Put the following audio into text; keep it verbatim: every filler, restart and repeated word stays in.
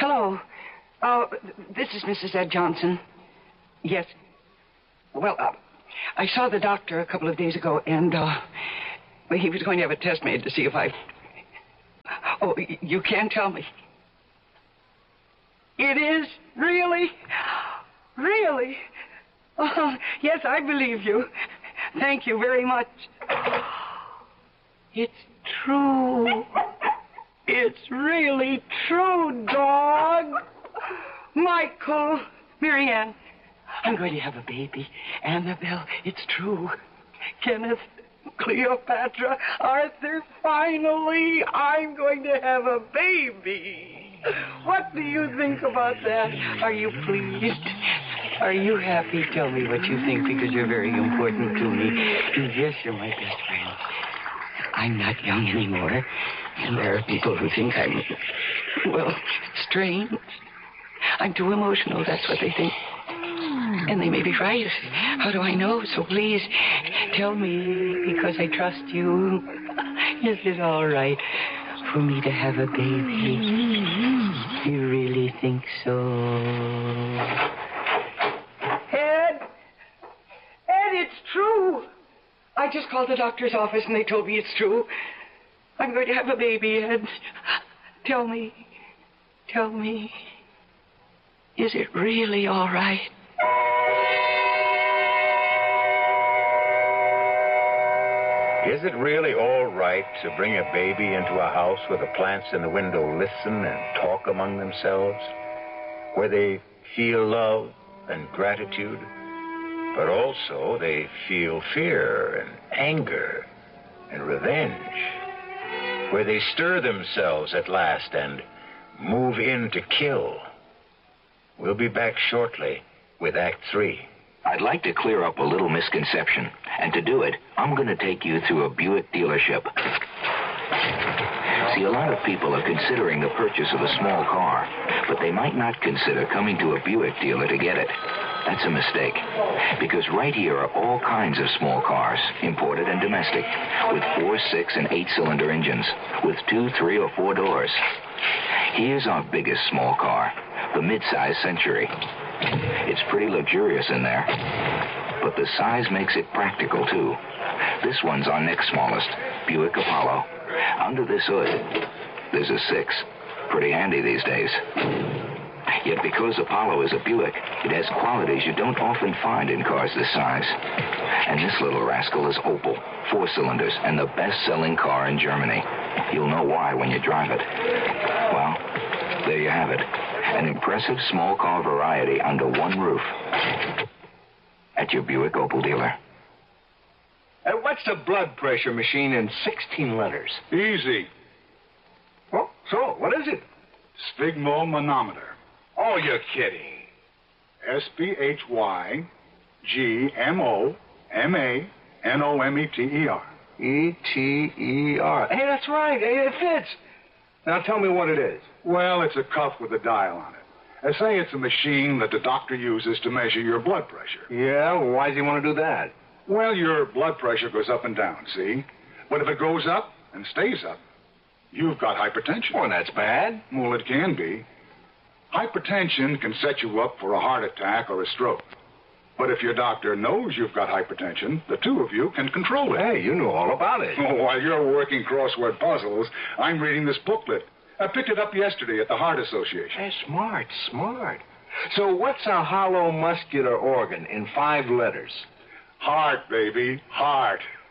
Hello. Uh, this is Missus Ed Johnson. Yes. Well, uh, I saw the doctor a couple of days ago, and uh, he was going to have a test made to see if I... Oh, you can tell me. It is? Really? Really? Oh, yes, I believe you. Thank you very much. It's true. It's really true, dog. Michael, Marianne, I'm going to have a baby. Annabelle, it's true. Kenneth, Cleopatra, Arthur, finally, I'm going to have a baby. What do you think about that? Are you pleased? Are you happy? Tell me what you think, because you're very important to me. Yes, you're my best friend. I'm not young anymore, and there are people who think I'm, well, strange. I'm too emotional, that's what they think. And they may be right. How do I know? So please, tell me, because I trust you. Is it all right for me to have a baby? You really think so? Ed? Ed, it's true. I just called the doctor's office and they told me it's true. I'm going to have a baby, Ed. Tell me, tell me, is it really all right? Is it really all right to bring a baby into a house where the plants in the window listen and talk among themselves, where they feel love and gratitude, but also they feel fear and anger and revenge, where they stir themselves at last and move in to kill? We'll be back shortly with Act Three. I'd like to clear up a little misconception, and to do it, I'm going to take you through a Buick dealership. See, a lot of people are considering the purchase of a small car, but they might not consider coming to a Buick dealer to get it. That's a mistake, because right here are all kinds of small cars, imported and domestic, with four, six, and eight-cylinder engines, with two, three, or four doors. Here's our biggest small car, the mid-size Century. It's pretty luxurious in there, but the size makes it practical, too. This one's our next smallest, Buick Apollo. Under this hood, there's a six. Pretty handy these days. Yet because Apollo is a Buick, it has qualities you don't often find in cars this size. And this little rascal is Opel, four cylinders, and the best-selling car in Germany. You'll know why when you drive it. Well, there you have it. An impressive small car variety under one roof. At your Buick Opel dealer. Uh, what's a blood pressure machine in sixteen letters? Easy. Well, so, what is it? Sphygmomanometer. Oh, you're kidding. S P H Y G M O M A N O M E T E R. E T E R. Hey, that's right. Hey, it fits. Now tell me what it is. Well, it's a cuff with a dial on it. I say it's a machine that the doctor uses to measure your blood pressure. Yeah, well, why does he want to do that? Well, your blood pressure goes up and down, see? But if it goes up and stays up, you've got hypertension. Oh, that's bad. Well, it can be. Hypertension can set you up for a heart attack or a stroke. But if your doctor knows you've got hypertension, the two of you can control it. Hey, you know all about it. Oh, while you're working crossword puzzles, I'm reading this booklet. I picked it up yesterday at the Heart Association. Hey, smart, smart. So what's a hollow muscular organ in five letters? Heart, baby, heart.